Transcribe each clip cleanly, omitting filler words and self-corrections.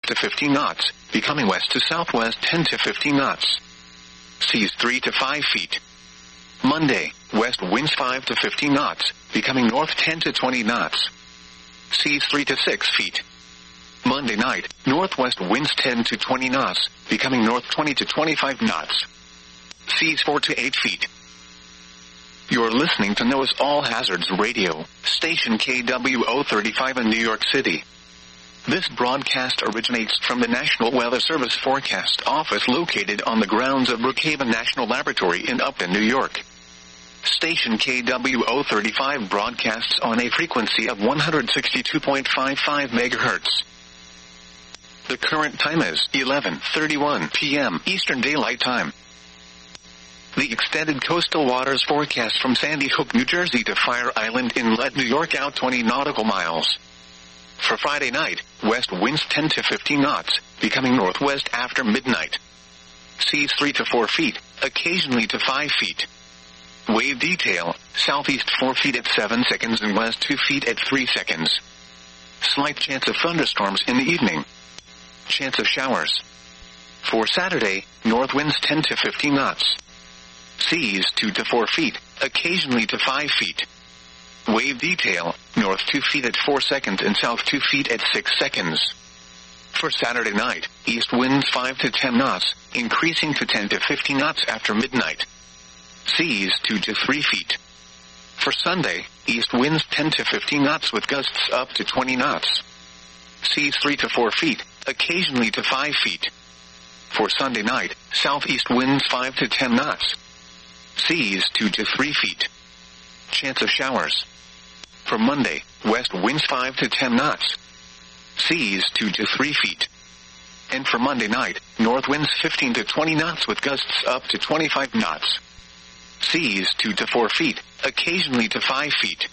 to 15 knots, becoming west to southwest 10 to 15 knots. Seas 3 to 5 feet. Monday, west winds 5 to 15 knots, becoming north 10 to 20 knots. Seas 3 to 6 feet. Monday night, northwest winds 10 to 20 knots, becoming north 20 to 25 knots. Seas 4 to 8 feet. You're listening to NOAA's All Hazards Radio, station KWO35 in New York City. This broadcast originates from the National Weather Service Forecast Office located on the grounds of Brookhaven National Laboratory in Upton, New York. Station KWO35 broadcasts on a frequency of 162.55 MHz. The current time is 11:31 p.m. Eastern Daylight Time. The extended coastal waters forecast from Sandy Hook, New Jersey to Fire Island Inlet, New York out 20 nautical miles. For Friday night, west winds 10 to 15 knots, becoming northwest after midnight. Seas 3 to 4 feet, occasionally to 5 feet. Wave detail, southeast 4 feet at 7 seconds and west 2 feet at 3 seconds. Slight chance of thunderstorms in the evening. Chance of showers. For Saturday, north winds 10 to 15 knots. Seas 2 to 4 feet, occasionally to 5 feet. Wave detail, north 2 feet at 4 seconds and south 2 feet at 6 seconds. For Saturday night, east winds 5 to 10 knots, increasing to 10 to 15 knots after midnight. Seas 2 to 3 feet. For Sunday, east winds 10 to 15 knots with gusts up to 20 knots. Seas 3 to 4 feet, occasionally to 5 feet. For Sunday night, southeast winds 5 to 10 knots. Seas 2 to 3 feet. Chance of showers. For Monday, west winds 5 to 10 knots. Seas 2 to 3 feet. And for Monday night, north winds 15 to 20 knots with gusts up to 25 knots. Seas 2 to 4 feet, occasionally to 5 feet.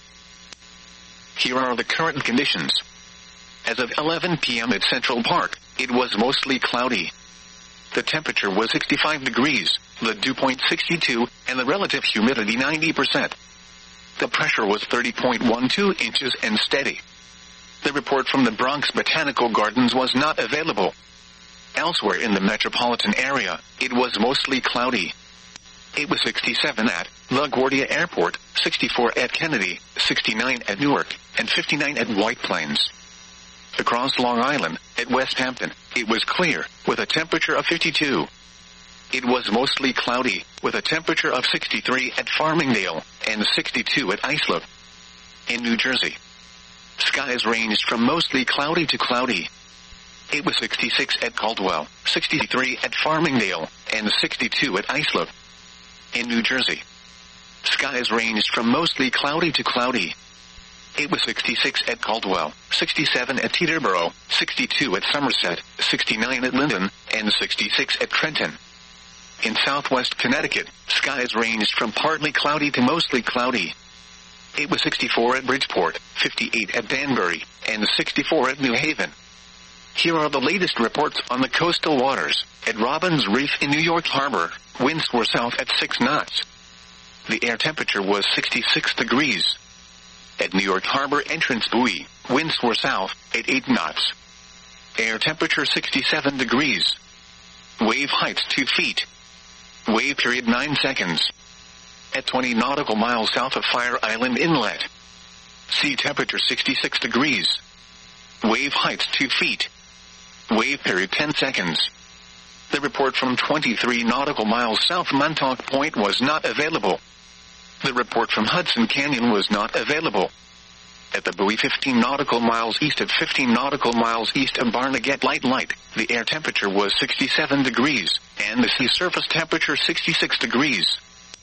Here are the current conditions. As of 11 p.m. at Central Park, it was mostly cloudy. The temperature was 65 degrees, the dew point 62, and the relative humidity 90%. The pressure was 30.12 inches and steady. The report from the Bronx Botanical Gardens was not available. Elsewhere in the metropolitan area, it was mostly cloudy. It was 67 at LaGuardia Airport, 64 at Kennedy, 69 at Newark, and 59 at White Plains. Across Long Island, at West Hampton, it was clear, with a temperature of 52. It was mostly cloudy, with a temperature of 63 at Farmingdale, and 62 at Islip. In New Jersey, skies ranged from mostly cloudy to cloudy. It was 66 at Caldwell, 63 at Farmingdale, and 62 at Islip. In New Jersey, skies ranged from mostly cloudy to cloudy. It was 66 at Caldwell, 67 at Teterboro, 62 at Somerset, 69 at Linden, and 66 at Trenton. In southwest Connecticut, skies ranged from partly cloudy to mostly cloudy. It was 64 at Bridgeport, 58 at Danbury, and 64 at New Haven. Here are the latest reports on the coastal waters. At Robbins Reef in New York Harbor, winds were south at 6 knots. The air temperature was 66 degrees. At New York Harbor Entrance Buoy, winds were south at 8 knots. Air temperature 67 degrees. Wave height 2 feet. Wave period 9 seconds. At 20 nautical miles south of Fire Island Inlet. Sea temperature 66 degrees. Wave height 2 feet. Wave period 10 seconds. The report from 23 nautical miles south Montauk Point was not available. The report from Hudson Canyon was not available. At the buoy 15 nautical miles east of 15 nautical miles east of Barnegat Light, the air temperature was 67 degrees, and the sea surface temperature 66 degrees.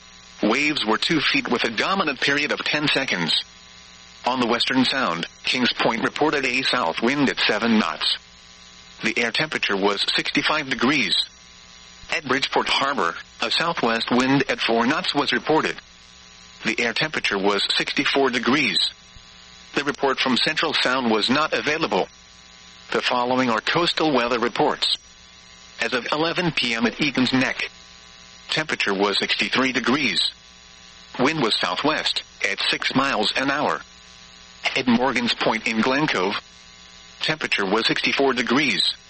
Waves were 2 feet with a dominant period of 10 seconds. On the Western Sound, Kings Point reported a south wind at 7 knots. The air temperature was 65 degrees. At Bridgeport Harbor, a southwest wind at 4 knots was reported. The air temperature was 64 degrees. The report from Central Sound was not available. The following are coastal weather reports. As of 11 p.m. at Egan's Neck, temperature was 63 degrees. Wind was southwest, at 6 miles an hour. At Morgan's Point in Glen Cove, temperature was 64 degrees.